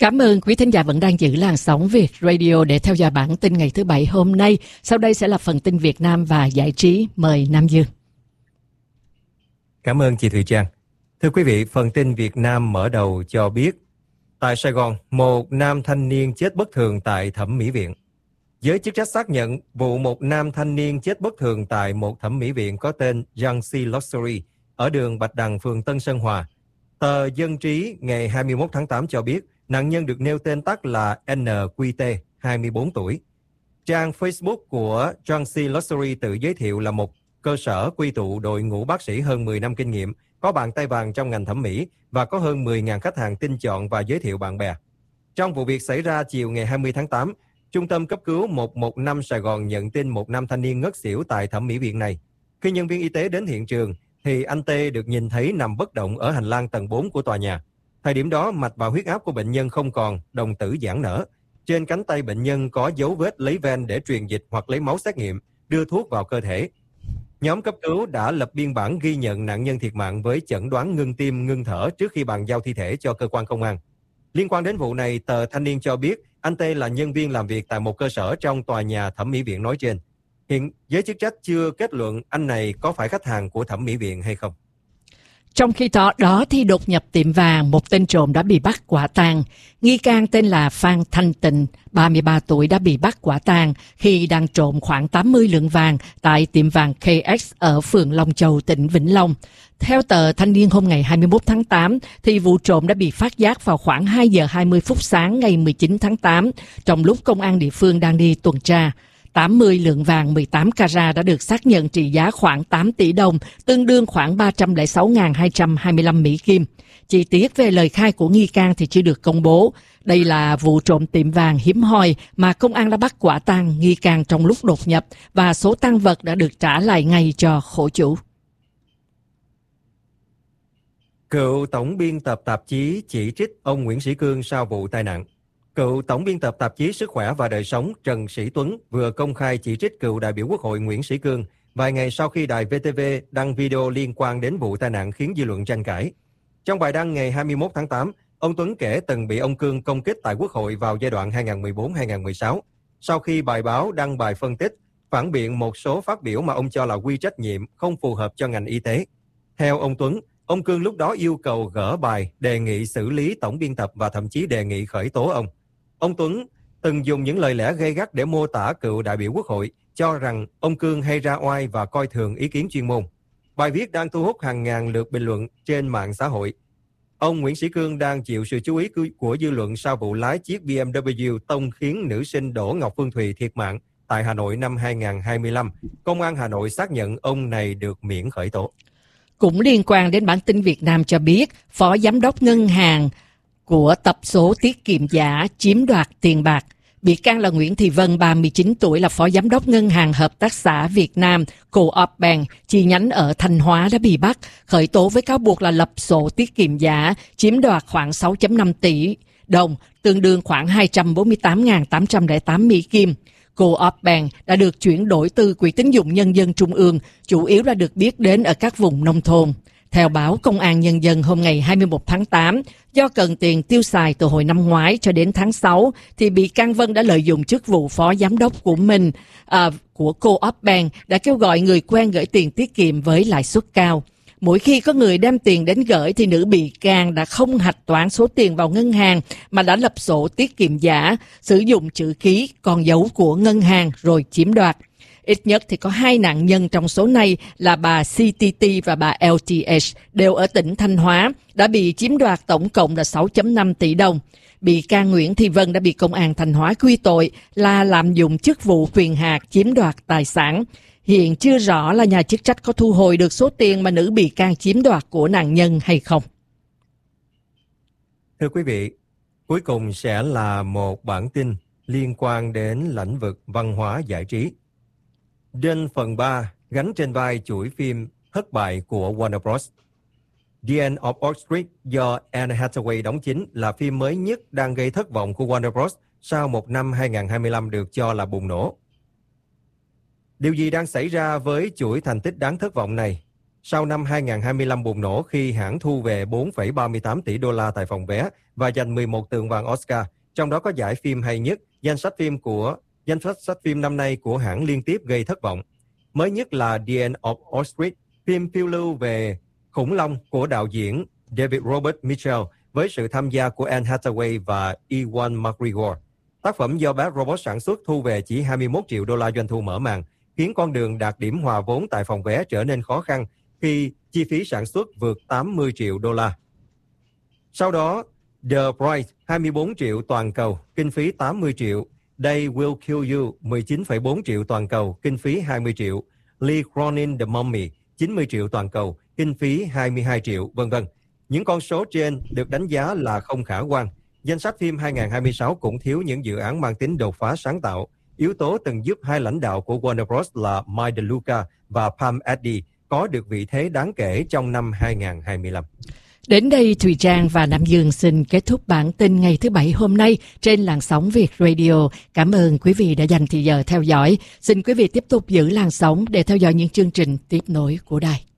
Cảm ơn quý thính giả vẫn đang giữ làn sóng Việt Radio để theo dõi bản tin ngày thứ Bảy hôm nay. Sau đây sẽ là phần tin Việt Nam và giải trí. Mời Nam Dương. Cảm ơn chị Thùy Trang. Thưa quý vị, phần tin Việt Nam mở đầu cho biết tại Sài Gòn, một nam thanh niên chết bất thường tại thẩm mỹ viện. Giới chức trách xác nhận vụ một nam thanh niên chết bất thường tại một thẩm mỹ viện có tên Yangtze Luxury ở đường Bạch Đằng, phường Tân Sơn Hòa. Tờ Dân trí ngày 21 tháng 8 cho biết nạn nhân được nêu tên tắt là NQT, 24 tuổi. Trang Facebook của Yangtze Luxury tự giới thiệu là một cơ sở quy tụ đội ngũ bác sĩ hơn 10 năm kinh nghiệm, có bàn tay vàng trong ngành thẩm mỹ và có hơn 10.000 khách hàng tin chọn và giới thiệu bạn bè. Trong vụ việc xảy ra chiều ngày 20 tháng 8, Trung tâm cấp cứu 115 Sài Gòn nhận tin một nam thanh niên ngất xỉu tại thẩm mỹ viện này. Khi nhân viên y tế đến hiện trường, thì anh T được nhìn thấy nằm bất động ở hành lang tầng 4 của tòa nhà. Thời điểm đó, mạch và huyết áp của bệnh nhân không còn, đồng tử giãn nở. Trên cánh tay bệnh nhân có dấu vết lấy ven để truyền dịch hoặc lấy máu xét nghiệm, đưa thuốc vào cơ thể. Nhóm cấp cứu đã lập biên bản ghi nhận nạn nhân thiệt mạng với chẩn đoán ngưng tim, ngưng thở trước khi bàn giao thi thể cho cơ quan công an. Liên quan đến vụ này, tờ Thanh niên cho biết anh T là nhân viên làm việc tại một cơ sở trong tòa nhà thẩm mỹ viện nói trên. Hiện giới chức trách chưa kết luận anh này có phải khách hàng của thẩm mỹ viện hay không. Trong khi đó thì đột nhập tiệm vàng, một tên trộm đã bị bắt quả tang. Nghi can tên là Phan Thanh Tịnh, 33 tuổi đã bị bắt quả tang khi đang trộm khoảng 80 lượng vàng tại tiệm vàng KX ở phường Long Châu, tỉnh Vĩnh Long. Theo tờ Thanh niên hôm ngày 21 tháng 8, thì vụ trộm đã bị phát giác vào khoảng 2 giờ 20 phút sáng ngày 19 tháng 8, trong lúc công an địa phương đang đi tuần tra. 80 lượng vàng 18 carat đã được xác nhận trị giá khoảng 8 tỷ đồng, tương đương khoảng 306.225 Mỹ Kim. Chi tiết về lời khai của nghi can thì chưa được công bố. Đây là vụ trộm tiệm vàng hiếm hoi mà công an đã bắt quả tang nghi can trong lúc đột nhập và số tang vật đã được trả lại ngay cho khổ chủ. Cựu tổng biên tập tạp chí chỉ trích ông Nguyễn Sĩ Cương sau vụ tai nạn. Cựu tổng biên tập tạp chí Sức khỏe và Đời sống Trần Sĩ Tuấn vừa công khai chỉ trích cựu đại biểu Quốc hội Nguyễn Sĩ Cương vài ngày sau khi đài VTV đăng video liên quan đến vụ tai nạn khiến dư luận tranh cãi. Trong bài đăng ngày 21 tháng 8, ông Tuấn kể từng bị ông Cương công kích tại Quốc hội vào giai đoạn 2014-2016. Sau khi bài báo đăng bài phân tích, phản biện một số phát biểu mà ông cho là quy trách nhiệm không phù hợp cho ngành y tế. Theo ông Tuấn, ông Cương lúc đó yêu cầu gỡ bài, đề nghị xử lý tổng biên tập và thậm chí đề nghị khởi tố ông. Ông Tuấn từng dùng những lời lẽ gay gắt để mô tả cựu đại biểu Quốc hội, cho rằng ông Cương hay ra oai và coi thường ý kiến chuyên môn. Bài viết đang thu hút hàng ngàn lượt bình luận trên mạng xã hội. Ông Nguyễn Sĩ Cương đang chịu sự chú ý của dư luận sau vụ lái chiếc BMW tông khiến nữ sinh Đỗ Ngọc Phương Thùy thiệt mạng tại Hà Nội năm 2025. Công an Hà Nội xác nhận ông này được miễn khởi tố. Cũng liên quan đến bản tin Việt Nam cho biết, Phó Giám đốc Ngân hàng của tập số tiết kiệm giả chiếm đoạt tiền bạc. Bị can là Nguyễn Thị Vân, 39 tuổi, là Phó Giám đốc Ngân hàng Hợp tác xã Việt Nam Co-op Bank, chi nhánh ở Thanh Hóa đã bị bắt, khởi tố với cáo buộc là lập sổ tiết kiệm giả, chiếm đoạt khoảng 6,5 tỷ đồng, tương đương khoảng 248.808 Mỹ Kim. Co-op Bank đã được chuyển đổi từ Quỹ tín dụng Nhân dân Trung ương, chủ yếu là được biết đến ở các vùng nông thôn. Theo báo Công an Nhân dân hôm ngày 21 tháng 8, do cần tiền tiêu xài từ hồi năm ngoái cho đến tháng 6, thì bị can Vân đã lợi dụng chức vụ phó giám đốc của mình, của Co-op Bank, đã kêu gọi người quen gửi tiền tiết kiệm với lãi suất cao. Mỗi khi có người đem tiền đến gửi thì nữ bị can đã không hạch toán số tiền vào ngân hàng mà đã lập sổ tiết kiệm giả, sử dụng chữ ký, con dấu của ngân hàng rồi chiếm đoạt. Ít nhất thì có 2 nạn nhân trong số này là bà CTT và bà LTH đều ở tỉnh Thanh Hóa, đã bị chiếm đoạt tổng cộng là 6,5 tỷ đồng. Bị can Nguyễn Thị Vân đã bị Công an Thanh Hóa quy tội là lạm dụng chức vụ quyền hạn chiếm đoạt tài sản. Hiện chưa rõ là nhà chức trách có thu hồi được số tiền mà nữ bị can chiếm đoạt của nạn nhân hay không. Thưa quý vị, cuối cùng sẽ là một bản tin liên quan đến lĩnh vực văn hóa giải trí. Đến phần 3, gánh trên vai chuỗi phim thất bại của Warner Bros. The End of Wall Street do Anne Hathaway đóng chính là phim mới nhất đang gây thất vọng của Warner Bros. Sau một năm 2025 được cho là bùng nổ. Điều gì đang xảy ra với chuỗi thành tích đáng thất vọng này? sau năm 2025 bùng nổ khi hãng thu về 4,38 tỷ đô la tại phòng vé và giành 11 tượng vàng Oscar, trong đó có giải phim hay nhất. Danh sách phim năm nay của hãng liên tiếp gây thất vọng. Mới nhất là The End of Wall Street, phim phiêu lưu về khủng long của đạo diễn David Robert Mitchell với sự tham gia của Anne Hathaway và Ewan McGregor. Tác phẩm do Bad Robot sản xuất thu về chỉ 21 triệu đô la doanh thu mở màn, khiến con đường đạt điểm hòa vốn tại phòng vé trở nên khó khăn khi chi phí sản xuất vượt 80 triệu đô la. Sau đó, The Bright 24 triệu toàn cầu, kinh phí 80 triệu, They Will Kill You 19,4 triệu toàn cầu, kinh phí 20 triệu, Lee Cronin The Mummy 90 triệu toàn cầu, kinh phí 22 triệu, v.v. Những con số trên được đánh giá là không khả quan. Danh sách phim 2026 cũng thiếu những dự án mang tính đột phá sáng tạo, yếu tố từng giúp hai lãnh đạo của Warner Bros. Là Mike DeLuca và Pam Addy có được vị thế đáng kể trong năm 2025. Đến đây Thùy Trang và Nam Dương xin kết thúc bản tin ngày thứ Bảy hôm nay trên làn sóng Việt Radio. Cảm ơn quý vị đã dành thời giờ theo dõi. Xin quý vị tiếp tục giữ làn sóng để theo dõi những chương trình tiếp nối của đài.